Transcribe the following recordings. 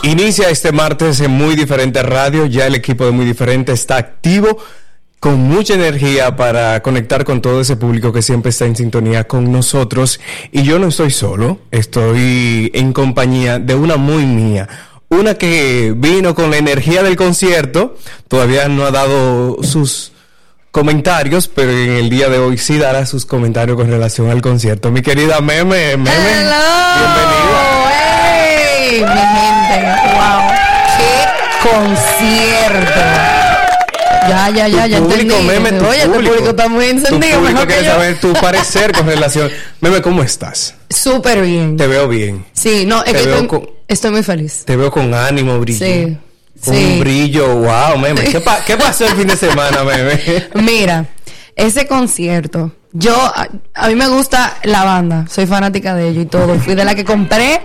Inicia este martes en Muy Diferente Radio. Ya el equipo de Muy Diferente está activo, con mucha energía para conectar con todo ese público que siempre está en sintonía con nosotros. Y yo no estoy solo, estoy en compañía de una muy mía. Una que vino con la energía del concierto, todavía no ha dado sus comentarios, pero en el día de hoy sí dará sus comentarios con relación al concierto. Mi querida Meme, ¡Hello! Bienvenida. ¡Hey! Mi gente, wow, qué concierto. Ya Público, entendí. Meme, tu Oye, tu público está muy encendido. Tu público Mejor que quiere yo. saber tu parecer con relación. Meme, ¿cómo estás? Súper bien. Te veo bien. Sí, no, es Te que veo estoy muy feliz. Te veo con ánimo, brillo. Sí. Con un brillo, wow, Meme. ¿Qué pasó el fin de semana, Meme? Mira, ese concierto, a mí me gusta la banda, soy fanática de ellos y todo. Fui de la que compré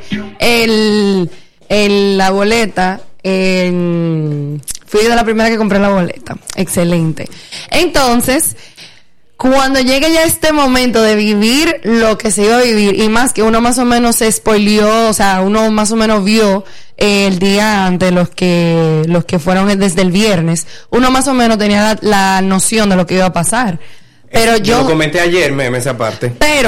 la boleta. Fui de la primera que compré la boleta. Excelente. Entonces, cuando llegue ya este momento de vivir lo que se iba a vivir, y más que uno más o menos se spoileó, o sea, uno más o menos vio el día antes, los que fueron desde el viernes, uno más o menos tenía la noción de lo que iba a pasar. Pero yo lo comenté ayer, Meme, esa parte.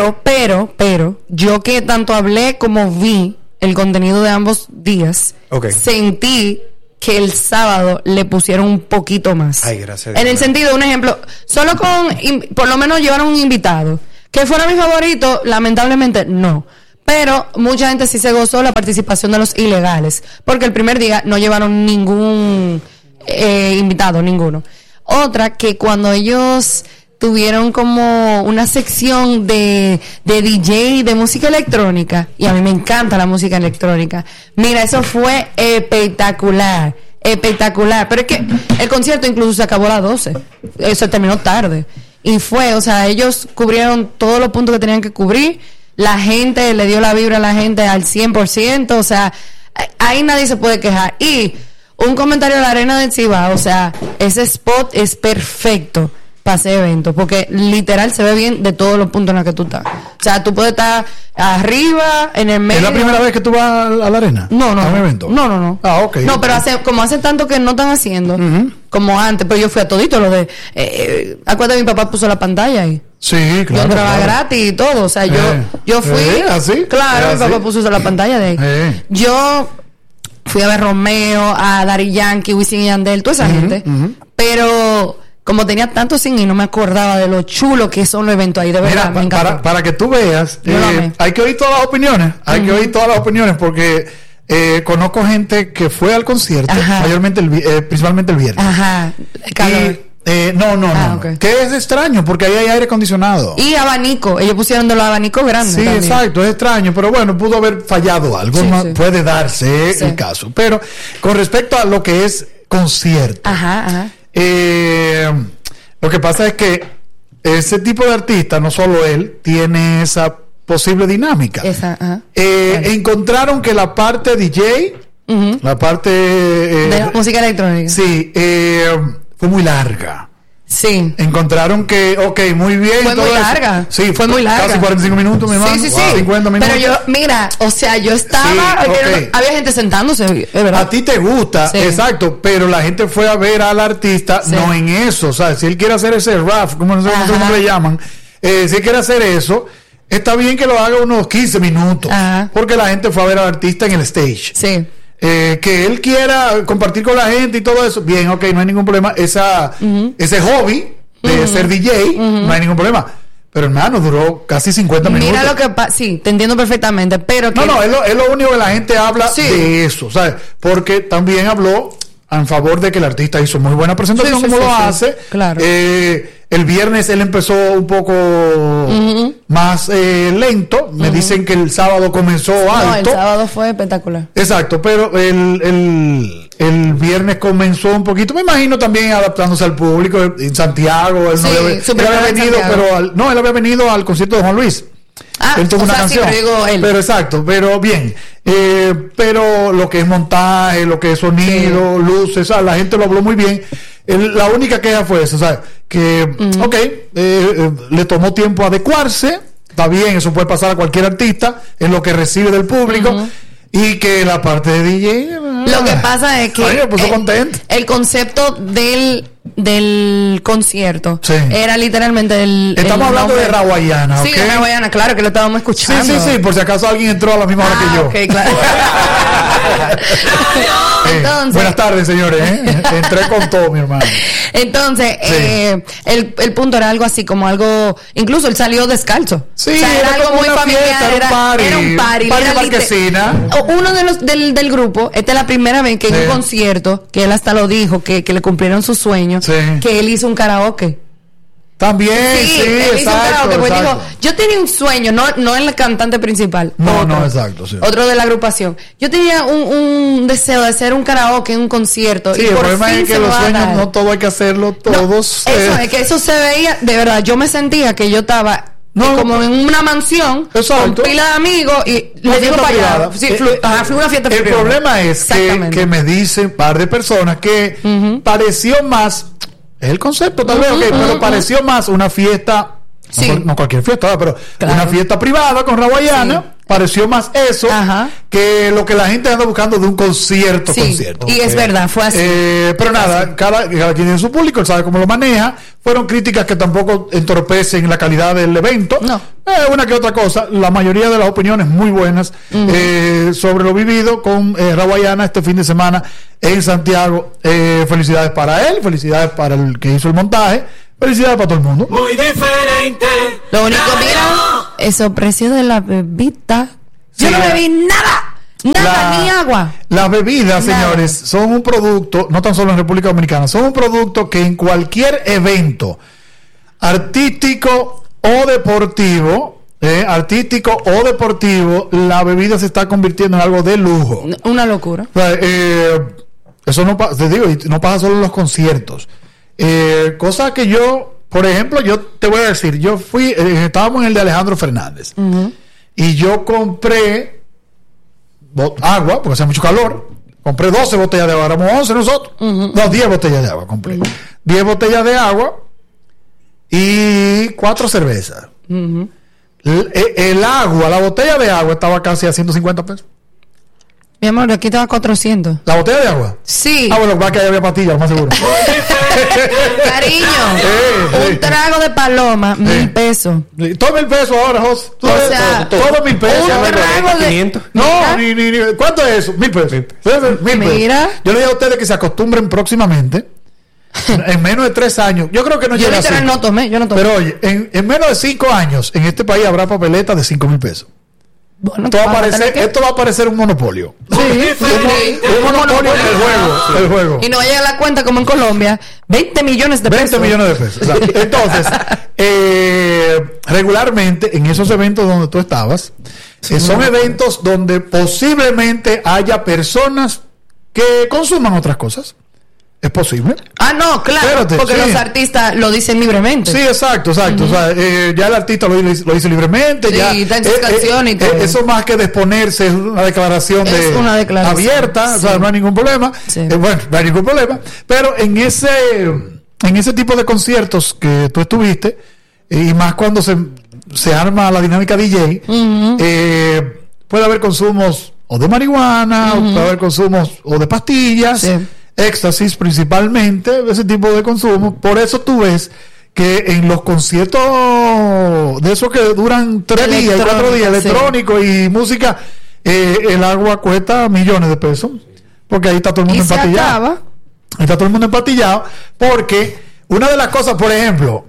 Pero, yo que tanto hablé como vi el contenido de ambos días, sentí que el sábado le pusieron un poquito más. Ay, gracias. En el sentido, un ejemplo, solo por lo menos llevaron un invitado. ¿Que fuera mi favorito? Lamentablemente no. Pero mucha gente sí se gozó la participación de los ilegales, porque el primer día no llevaron ningún invitado, ninguno. Otra, que cuando ellos tuvieron como una sección de DJ de música electrónica, y a mí me encanta la música electrónica, mira, eso fue espectacular, pero es que el concierto incluso se acabó a las 12, se terminó tarde, y o sea, ellos cubrieron todos los puntos que tenían que cubrir, la gente le dio la vibra a la gente al 100%, o sea, ahí nadie se puede quejar. Y un comentario de la Arena del Cibao, o sea, ese spot es perfecto para ese evento, porque literal se ve bien de todos los puntos en los que tú estás. O sea, tú puedes estar arriba, en el medio. ¿Es la primera vez que tú vas a la arena? No. ¿A un evento? No. Ah, ok. No, pero hace tanto que no están haciendo, como antes, pero yo fui a todito lo de... acuérdate, mi papá puso la pantalla ahí. Sí, claro. Yo entraba gratis y todo, o sea, yo fui... ¿Así? Claro, mi papá puso la pantalla de ahí. Yo fui a ver Romeo, a Daddy Yankee, Wisin y Yandel, toda esa gente, pero... Como tenía tanto sin y no me acordaba de lo chulo que son los eventos ahí, de verdad. Mira, para que tú veas, hay que oír todas las opiniones. Hay que oír todas las opiniones porque conozco gente que fue al concierto, mayormente principalmente el viernes. Ajá. No. Okay. Que es extraño porque ahí hay aire acondicionado. Y abanico. Ellos pusieron de los abanicos grandes. Sí, también. exacto. Es extraño, pero bueno, pudo haber fallado algo. Sí, no sí. puede darse el caso. Pero con respecto a lo que es concierto. Ajá. Lo que pasa es que ese tipo de artista, no solo él, tiene esa posible dinámica. Encontraron que la parte DJ, la parte de la música electrónica, fue muy larga. Sí. Encontraron que, muy bien. Fue muy larga. Sí, fue muy larga. Casi 45 minutos, mi hermano. Sí. 50 minutos. Pero yo, mira, o sea, yo estaba... había gente sentándose, es verdad. A ti te gusta, exacto, pero la gente fue a ver al artista, no en eso. O sea, si él quiere hacer ese rap, como no sé cómo le llaman, si él quiere hacer eso, está bien que lo haga unos 15 minutos. Porque la gente fue a ver al artista en el stage. Sí. Que él quiera compartir con la gente y todo eso, bien, no hay ningún problema. Ese hobby de ser DJ, no hay ningún problema. Pero hermano, duró casi 50 minutos. Mira lo que pasa, sí, te entiendo perfectamente, pero que... No, es lo único que la gente habla de eso, ¿sabes? Porque también habló en favor de que el artista hizo muy buena presentación, como lo hace. Claro. El viernes él empezó un poco más lento. Me dicen que el sábado comenzó alto. No, el sábado fue espectacular. Exacto, pero el viernes comenzó un poquito, me imagino también adaptándose al público en Santiago. Él él había venido al concierto de Juan Luis. Él tuvo una canción. Pero exacto, pero bien. Pero lo que es montaje, lo que es sonido, luces, la gente lo habló muy bien. La única queja fue eso, ¿sabes? Que, le tomó tiempo adecuarse. Está bien, eso puede pasar a cualquier artista en lo que recibe del público. Y que la parte de DJ Lo que pasa es que Ay, me puso contento. El concepto del concierto Sí. era literalmente Estamos hablando de Rawayana, Sí, ¿ok? de Rawayana, claro que lo estábamos escuchando. Sí, por si acaso alguien entró a la misma hora que yo. Ok, claro. Entonces, buenas tardes, señores. Entré con todo, mi hermano. Entonces, Sí. el punto era algo así, como algo, incluso él salió descalzo. Sí, o sea, era algo como muy una familiar, fiesta, era un party. Party era de marquesina. Uno de los del grupo, esta es la primera vez que en un concierto, que él hasta lo dijo, que le cumplieron sus sueños, Sí. que él hizo un karaoke. También, sí, él hizo un karaoke, porque exacto. dijo, yo tenía un sueño, no el cantante principal. No, exacto, sí. Otro de la agrupación. Yo tenía un deseo de hacer un karaoke en un concierto. Sí, y el por problema fin es que se me los va a sueños dar. no todo hay que hacerlo todos. No, eso es que eso se veía, de verdad, yo me sentía que yo estaba como en una mansión Exacto. con pila de amigos y Una le digo fiesta para allá. privada. Sí, fue una fiesta El privada. problema es que me dicen un par de personas que pareció más, es el concepto tal vez, pero pareció más una fiesta, Sí. no cualquier fiesta, pero Claro. una fiesta privada con Rawayana. Sí. Pareció más eso Ajá. que lo que la gente anda buscando de un concierto. Sí, y es verdad, fue así. Pero nada, cada quien tiene su público, él sabe cómo lo maneja. Fueron críticas que tampoco entorpecen la calidad del evento. No. Una que otra cosa. La mayoría de las opiniones muy buenas sobre lo vivido con Rawayana este fin de semana en Santiago. Felicidades para él, felicidades para el que hizo el montaje, felicidades para todo el mundo. Muy diferente. Lo único, mira, esos precios de la bebida. Yo Sí, no bebí nada, ni agua. Las bebidas, Nada. señores, son un producto, no tan solo en República Dominicana, son un producto que en cualquier evento artístico o deportivo, la bebida se está convirtiendo en algo de lujo. Una locura. O sea, eso no pasa, te digo, y no pasa solo en los conciertos. Cosa que yo, por ejemplo, yo te voy a decir, yo fui, estábamos en el de Alejandro Fernández, y yo compré agua, porque hacía mucho calor. Compré 12 botellas de agua, éramos 11 nosotros. No, 10 botellas de agua compré. 10 botellas de agua y 4 cervezas. El agua, la botella de agua estaba casi a 150 pesos. Mi amor, aquí estaba 400. ¿La botella de agua? Sí. Ah, bueno, va que ahí había pastillas, lo más seguro. Cariño, Sí. un trago de paloma, 1,000 pesos. Todo 1,000 pesos ahora, José. O sea, todo 1,000 pesos. un trago de... 500. No, Mira. ¿cuánto es eso? 1,000 pesos. 1,000 pesos. Mira. Yo le digo a ustedes que se acostumbren próximamente, en menos de 3 años. Yo creo que no Yo llega así. literal no tomé, yo no tomé. Pero oye, en menos de 5 años, en este país habrá papeletas de 5,000 pesos. Bueno, Esto va, a vamos a parecer, tener que- esto va a parecer un monopolio. Sí, Un monopolio el juego. Y no llega a la cuenta como en Colombia, 20 millones de 20 pesos. millones de pesos. Exacto. Entonces, regularmente en esos eventos donde tú estabas, son eventos donde posiblemente haya personas que consuman otras cosas. ¿Es posible? Ah, no, claro, Espérate, porque sí. los artistas lo dicen libremente. Sí, exacto. O sea, ya el artista lo dice libremente. Sí, Ya, está en sus canciones y todo. eso más que de exponerse es una declaración, Es una declaración, abierta. sí. O sea, no hay ningún problema. Sí. Bueno, no hay ningún problema. Pero en ese tipo de conciertos que tú estuviste, y más cuando se arma la dinámica DJ, puede haber consumos o de marihuana, o puede haber consumos o de pastillas. Sí. Éxtasis principalmente, ese tipo de consumo. Por eso tú ves que en los conciertos de esos que duran 3 días, 4 días, sí. electrónicos y música, el agua cuesta millones de pesos, porque ahí está todo el mundo Y se empatillado. acaba. Ahí está todo el mundo empatillado, porque una de las cosas, por ejemplo,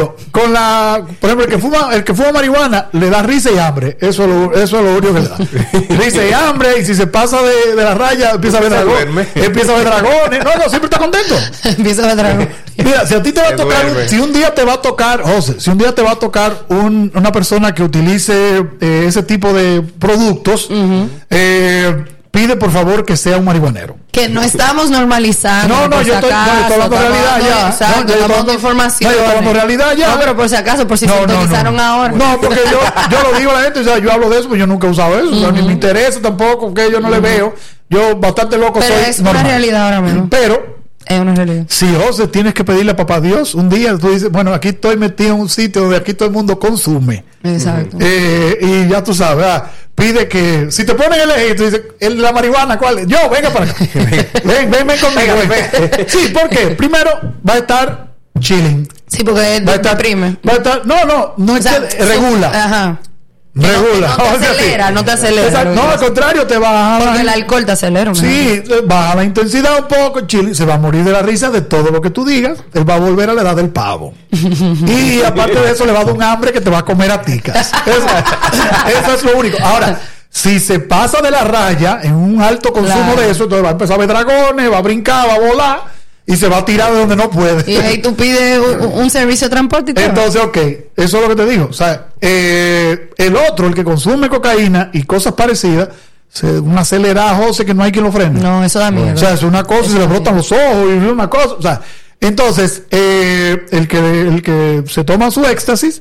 el que fuma marihuana le da risa y hambre. Eso es lo único que le da. Risa y hambre, y si se pasa de la raya, empieza a ver dragones. Empieza a ver dragones. No, siempre está contento. Empieza a ver. Mira, si a ti te va a Se tocar, duerme. si un día te va a tocar, José, si un día te va a tocar una persona que utilice ese tipo de productos, pide por favor que sea un marihuanero. Que no estamos normalizando. No, por yo si estoy acaso, hablando realidad estamos ya. dando- Exacto, No, yo estamos estoy dando información. No, yo estoy hablando realidad ya. No, pero por si acaso, por si No, sintonizaron ahora. No, porque yo lo digo a la gente, o sea, yo hablo de eso, pues yo nunca he usado eso, o sea, ni me interesa tampoco, que yo no le veo. Yo bastante loco Pero soy. es una normal. realidad ahora mismo. Pero Es una realidad. Si José tienes que pedirle a papá Dios un día, tú dices, bueno, aquí estoy metido en un sitio donde aquí todo el mundo consume. Exacto. Y ya tú sabes, pide que, si te ponen el eje, tú dices, la marihuana, ¿cuál? Yo, venga para acá. ven conmigo. Ven. Sí, ¿por qué? Primero, va a estar chilling. Sí, porque deprime. Va a estar, no es que regula. Ajá. Regula. No te acelera. No, al contrario, te baja. Porque el alcohol te acelera. Sí, baja la intensidad un poco. Chile se va a morir de la risa de todo lo que tú digas. Él va a volver a la edad del pavo. Y aparte de eso, le va a dar un hambre que te va a comer a ticas. Eso es lo único. Ahora, si se pasa de la raya en un alto consumo de eso, entonces va a empezar a ver dragones, va a brincar, va a volar. Y se va a tirar de donde no puede. Y ahí tú pides un servicio de transporte y todo. Entonces, eso es lo que te digo. O sea, el otro, el que consume cocaína y cosas parecidas, un acelerado, José, que no hay quien lo frene. No, eso da miedo. O sea, es una cosa, y se le brotan los ojos y una cosa. O sea, entonces, el que se toma su éxtasis,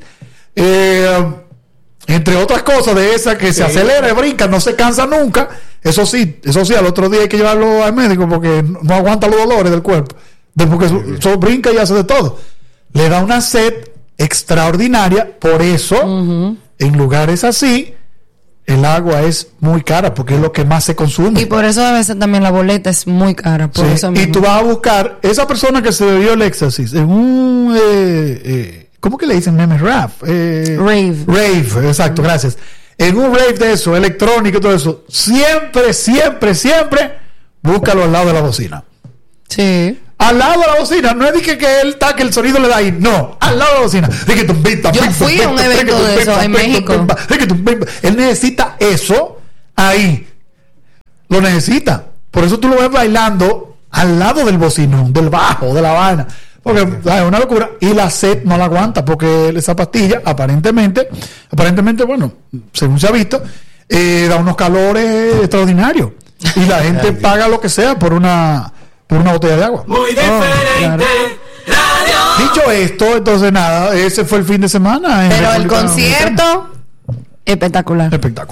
entre otras cosas de esa que se acelera y brinca, no se cansa nunca. Eso sí, al otro día hay que llevarlo al médico porque no aguanta los dolores del cuerpo. Porque eso brinca y hace de todo. Le da una sed extraordinaria. Por eso, en lugares así, el agua es muy cara porque es lo que más se consume. Y por eso a veces también la boleta es muy cara. Por eso mismo. Y tú vas a buscar esa persona que se bebió el éxtasis en un... ¿cómo que le dicen? Rave, exacto, gracias. En un rave de eso, electrónico y todo eso, siempre, búscalo al lado de la bocina. Sí. Al lado de la bocina, no es de que él está, que el sonido le da ahí, no, al lado de la bocina. Yo fui a un evento de eso en México. Él necesita eso ahí. Lo necesita. Por eso tú lo ves bailando al lado del bocinón, del bajo, de la vaina. Porque es una locura. Y la sed no la aguanta porque esa pastilla, aparentemente, bueno, según se ha visto, da unos calores extraordinarios. Y la gente paga lo que sea por una botella de agua. Muy diferente. Radio. Dicho esto, entonces nada, ese fue el fin de semana. Pero el concierto... Espectacular.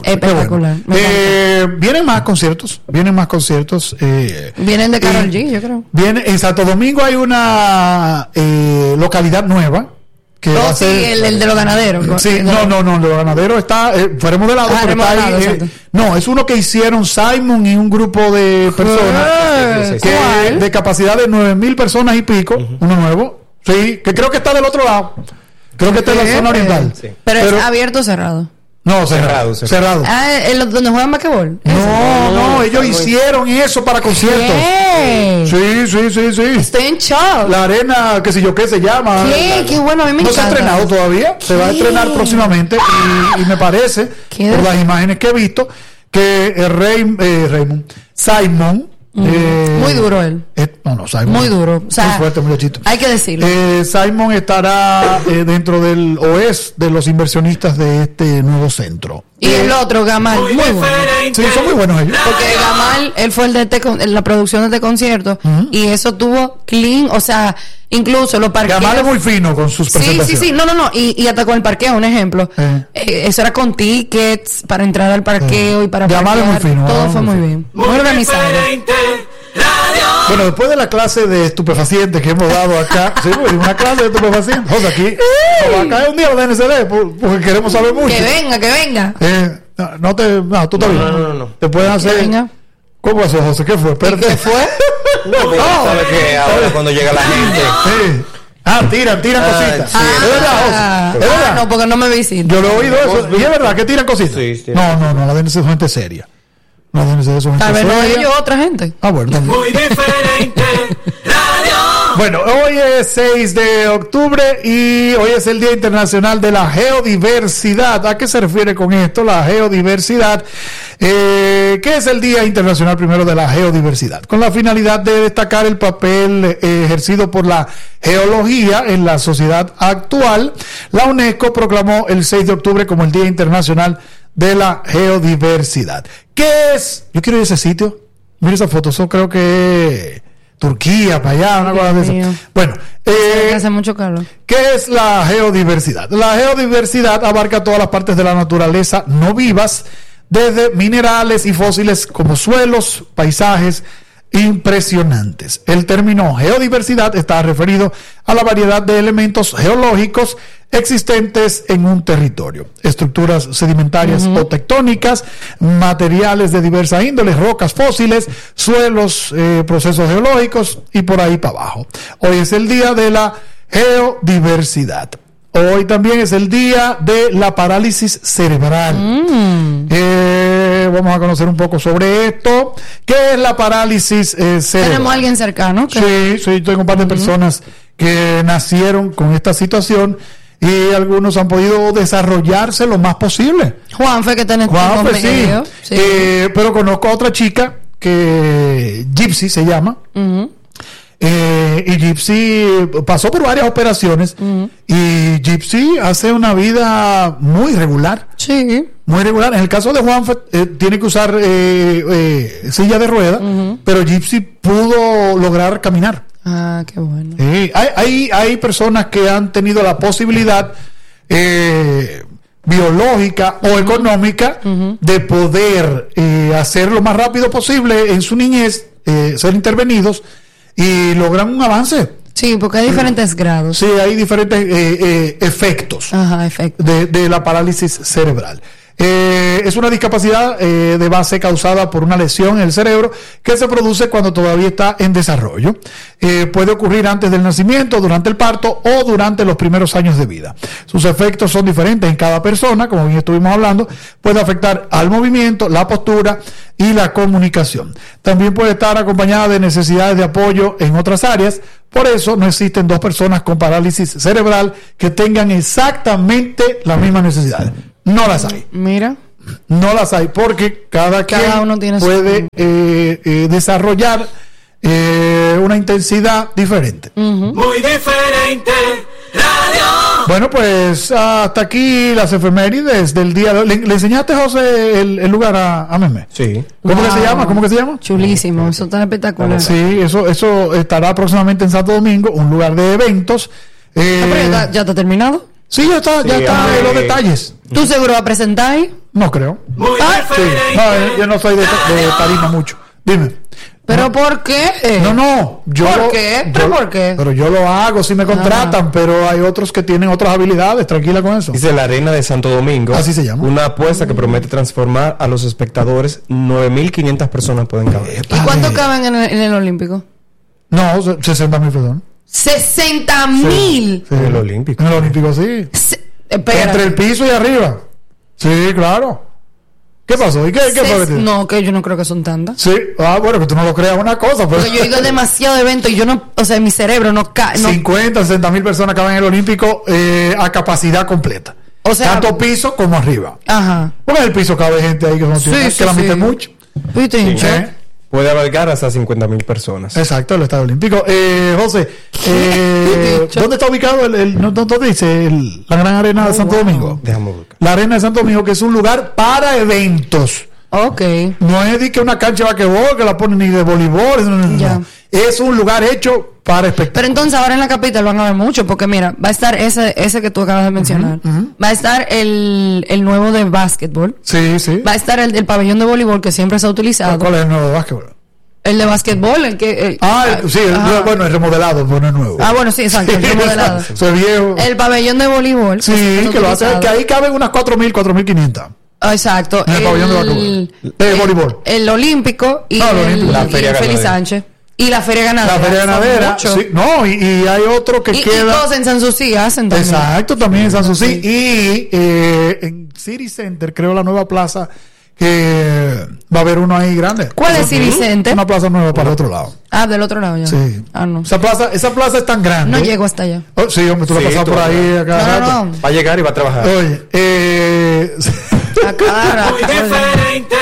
Vienen más conciertos. Vienen de Karol G, yo creo. En Santo Domingo hay una localidad nueva que va a ser, el de los ganaderos. Sí, no, el de los ganaderos está fue remodelado, pero está ahí, no, es uno que hicieron Simon y un grupo de personas de capacidad de 9,000 personas y pico, uno nuevo. Sí, que creo que está del otro lado. Creo que está en la zona oriental. Sí. Pero es abierto o cerrado. No, cerrado. ¿Donde juegan basquetbol? No, ellos hicieron eso para conciertos. ¿Qué? Sí. Estoy en shock. La arena, qué sé yo, qué se llama. Qué bueno, a mí me encanta. No se ha estrenado todavía, se va a estrenar próximamente y me parece, por las imágenes que he visto, que Simon muy duro él. Simon. Muy duro. O sea, muy fuerte, muchachito. Hay que decirlo. Simon estará dentro del OES de los inversionistas de este nuevo centro. Y el otro, Gamal, muy bueno. Sí, son muy buenos ellos. Porque Gamal, él fue el de la producción de este concierto y eso tuvo clean, o sea, incluso los parqueos. Gamal es muy fino con sus presentaciones. Sí. No. Y hasta con el parqueo, un ejemplo. Eso era con tickets para entrar al parqueo y para Gamal es muy fino. Todo fue muy bien. Muy organizado. Bueno, después de la clase de estupefacientes que hemos dado acá, una clase de estupefacientes, o sea, aquí va a caer un día la DNCD porque queremos saber mucho. Que venga. Tú estás bien. No. Te pueden hacer. ¿Cómo pasó, José? ¿Qué fue? ¿Qué fue? ¿Sabes que ahora cuando llega la gente? Tiran cositas. Sí, es verdad, José. Es verdad. No, porque no me visito. Yo lo he oído eso. Y es verdad que tiran cositas. Sí. No, la DNCD es gente seria. La DNCD es gente tal vez no seria. ellos, otra gente. Bueno, también. Muy diferente. Radio. Bueno, hoy es 6 de octubre y hoy es el Día Internacional de la Geodiversidad. ¿A qué se refiere con esto? La geodiversidad. ¿Qué es el Día Internacional primero de la Geodiversidad? Con la finalidad de destacar el papel ejercido por la geología en la sociedad actual, la UNESCO proclamó el 6 de octubre como el Día Internacional de la Geodiversidad. ¿Qué es? Yo quiero ir a ese sitio. Mira esa foto, eso creo que Turquía, para allá, una cosa de esa. Bueno, hace mucho calor. ¿Qué es la geodiversidad? La geodiversidad abarca todas las partes de la naturaleza no vivas, desde minerales y fósiles como suelos, paisajes, impresionantes. El término geodiversidad está referido a la variedad de elementos geológicos existentes en un territorio, estructuras sedimentarias o tectónicas, materiales de diversa índole, rocas fósiles, suelos, procesos geológicos y por ahí para abajo. Hoy es el día de la geodiversidad. Hoy también es el día de la parálisis cerebral. Vamos a conocer un poco sobre esto. ¿Qué es la parálisis cerebral? ¿Tenemos a alguien cercano? Sí, tengo un par de personas que nacieron con esta situación y algunos han podido desarrollarse lo más posible. Juanfe, que tenés medio. Sí. Pero conozco a otra chica que Gypsy se llama. Y Gypsy pasó por varias operaciones y Gypsy hace una vida muy regular. Sí. Muy regular. En el caso de Juan, tiene que usar silla de rueda, pero Gypsy pudo lograr caminar. Ah, qué bueno. Hay personas que han tenido la posibilidad biológica o económica de poder hacer lo más rápido posible en su niñez, ser intervenidos y logran un avance. Sí, porque hay diferentes grados. Sí, hay diferentes efectos, de la parálisis cerebral. Es una discapacidad de base causada por una lesión en el cerebro que se produce cuando todavía está en desarrollo. Puede ocurrir antes del nacimiento, durante el parto o durante los primeros años de vida. Sus efectos son diferentes en cada persona, como bien estuvimos hablando. Puede afectar al movimiento, la postura y la comunicación. También puede estar acompañada de necesidades de apoyo en otras áreas. Por eso no existen dos personas con parálisis cerebral que tengan exactamente las mismas necesidades. No las hay. Mira. No las hay porque cada uno tiene puede desarrollar una intensidad diferente. Muy diferente. Radio. Bueno, pues hasta aquí las efemérides del día. ¿Le enseñaste, José, el lugar a Meme? Sí. ¿Cómo que se llama? ¿Cómo que se llama? Chulísimo, eso está espectacular. Sí, eso estará próximamente en Santo Domingo, un lugar de eventos. Pero ya está terminado. Sí, ya está en los detalles. ¿Tú seguro vas a presentar ahí? No creo. Muy Sí. No, yo no soy de tarima mucho. Dime. ¿Pero por qué? No. ¿Por qué? ¿Por qué? Pero yo lo hago si me contratan, pero hay otros que tienen otras habilidades. Tranquila con eso. Dice la Arena de Santo Domingo. Así se llama. Una apuesta que promete transformar a los espectadores. 9.500 personas pueden caber. ¿Y cuánto caben en el Olímpico? No, 60,000 personas. 60,000. Sí. En el Olímpico. En el Olímpico, sí. Entre el piso y arriba. Sí, claro. ¿Qué pasó? ¿Y qué fue? No, que yo no creo que son tantas. Sí. Bueno, que tú no lo creas una cosa. Pues. Porque yo he ido a demasiado evento y yo no, o sea, en mi cerebro no cae. 50, 60,000 personas caben en el Olímpico a capacidad completa. O sea, tanto piso como arriba. Ajá. Porque en el piso cabe gente ahí que no tiene, que la mete mucho. Puede albergar hasta 50,000 personas. Exacto, el Estadio Olímpico. José, ¿dónde está ubicado dónde dice la Gran Arena de Santo Domingo? Déjame buscar. La Arena de Santo Domingo, que es un lugar para eventos. Ok. No es de que una cancha de basquetbol que la ponen ni de voleibol. No. Es un lugar hecho para espectáculos. Pero entonces ahora en la capital van a ver mucho, porque mira, va a estar ese que tú acabas de mencionar. Va a estar el nuevo de básquetbol. Sí. Va a estar el pabellón de voleibol que siempre se ha utilizado. ¿Cuál es el nuevo de básquetbol? El de básquetbol, el que... bueno, el remodelado, pero no es nuevo. Bueno, sí, exacto, el remodelado. Eso es viejo. El pabellón de voleibol. Sí, que lo hace, que ahí caben unas 4,000, 4,500. Exacto. En el pabellón de voleibol. El Olímpico y la Feria Félix Sánchez. Y la Feria Ganadera. La Feria Ganadera. Sí, no, y hay otro que queda. Y todos en Sanssouci hacen también. Exacto, también en Sanssouci. Y en City Center, creo, la nueva plaza, que va a haber uno ahí grande. ¿Cuál es City Center? Una plaza nueva para el otro lado. Del otro lado ya. Sí. No. Esa plaza es tan grande. No llego hasta allá. Sí, hombre, tú lo has pasado por ahí acá. No. Va a llegar y va a trabajar. Oye, Muy diferente.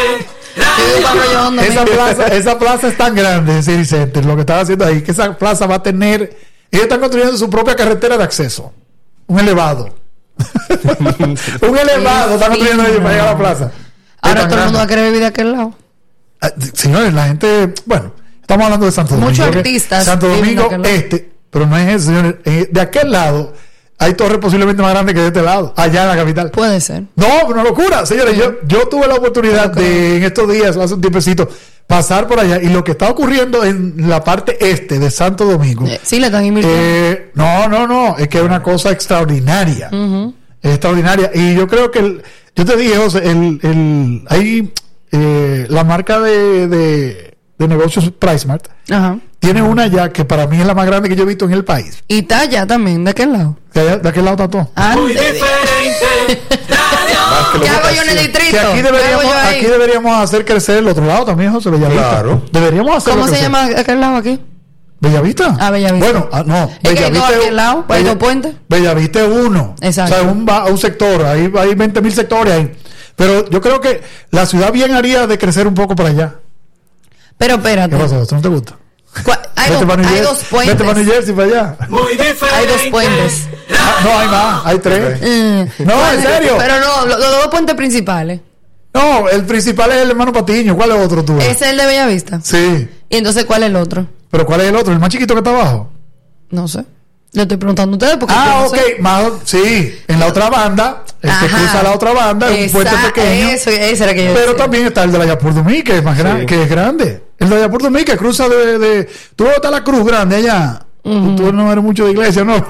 Esa plaza es tan grande, City Center, lo que están haciendo ahí, que esa plaza va a tener, ellos están construyendo su propia carretera de acceso, un elevado. Un elevado están construyendo ellos para llegar a la plaza. Ahora todo el mundo va a querer vivir de aquel lado. Señores, la gente, bueno, estamos hablando de Santo Domingo. Muchos artistas. Santo Domingo pero no es eso, señores. De aquel lado hay torres posiblemente más grandes que de este lado, allá en la capital. Puede ser. No, una locura, señores. Yo tuve la oportunidad en estos días, hace un tiempecito, pasar por allá. Y lo que está ocurriendo en la parte este de Santo Domingo. Sí, le están invirtiendo. No. Es que es una cosa extraordinaria. Extraordinaria. Y yo creo que, yo te dije, José, hay la marca de negocios PriceSmart. Ajá. Tiene una ya que para mí es la más grande que yo he visto en el país. Y está allá también, ¿de aquel lado? ¿De aquel lado está todo? Muy diferente. ¿Qué hago yo en el distrito? Que aquí deberíamos hacer crecer el otro lado también, José Bellavista. Claro. Deberíamos hacerlo. ¿Cómo se llama aquel lado aquí? ¿Bellavista? Bellavista. Bueno, no. Es que hay dos aquí al lado, hay dos puentes. Bellavista es uno. Exacto. O sea, un sector, hay 20.000 sectores ahí. Pero yo creo que la ciudad bien haría de crecer un poco para allá. Pero espérate. ¿Qué pasó? ¿Esto no te gusta? Hay dos puentes. Vete para New Jersey, para allá. Muy diferente. Hay dos puentes. No, hay más, hay 3. No, en serio. Pero no, los dos puentes principales. No, el principal es el hermano Patiño. ¿Cuál es otro tú? Ese es el de Bellavista. Sí. ¿Y entonces cuál es el otro? ¿Pero cuál es el otro? ¿El más chiquito que está abajo? No sé. Le estoy preguntando a ustedes porque yo no ok. sé. Sí, en la otra banda, el que cruza la otra banda, es un puente pequeño. Ese era que yo Pero decía. también está el de la Yapur Dumí, que es más grande, que es grande. El de la Yapur Dumí, que cruza tú está la cruz grande allá. Tú no eres mucho de iglesia, ¿no?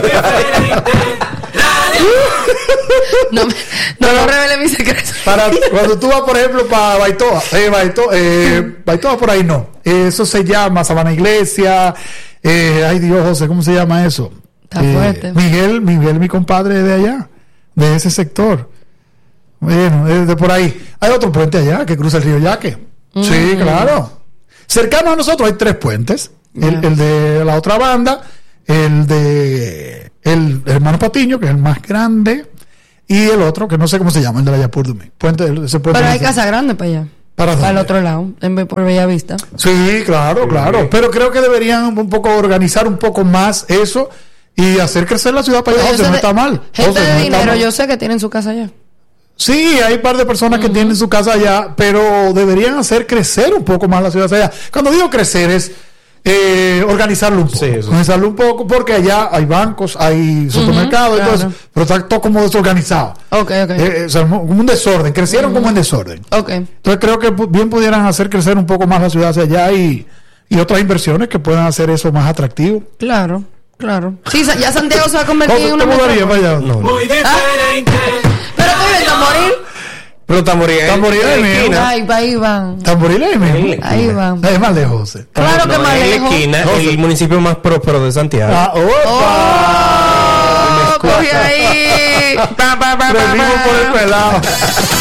No lo revele mi secreto. Cuando tú vas, por ejemplo, para Baitoa, Baitoa por ahí no. Eso se llama Sabana Iglesia. Ay Dios, José, ¿cómo se llama eso? Está fuerte. Miguel, mi compadre de allá, de ese sector. Bueno, de por ahí. Hay otro puente allá que cruza el río Yaque. Sí, claro. Cercano a nosotros hay 3 puentes. El de la otra banda, el de el hermano Patiño, que es el más grande, y el otro, que no sé cómo se llama, el de la Yapur Dumí. Pero hay casa grande para allá. ¿Para el otro lado, por Bellavista? Sí, claro. Pero creo que deberían un poco organizar un poco más eso y hacer crecer la ciudad para allá. No está mal. Gente de dinero, yo sé que tienen su casa allá. Sí, hay un par de personas que tienen su casa allá, pero deberían hacer crecer un poco más la ciudad allá. Cuando digo crecer es organizarlo un poco. Sí, organizarlo un poco, porque allá hay bancos, hay supermercados, claro. entonces, pero está todo como desorganizado. Ok. O sea, como un desorden, crecieron como en desorden. Ok. Entonces creo que bien pudieran hacer crecer un poco más la ciudad hacia allá y otras inversiones que puedan hacer eso más atractivo. Claro. Sí, ya Santiago se va a convertir en una metrópoli. Muy diferente. Pero tú vienes a morir. Pero Tamboril es Ahí van. Tamboril es mismo. Ahí van. Es más lejos. Claro que más en la lejos. esquina, el municipio más próspero de Santiago. Cogí ahí. Prendimos por el pelado.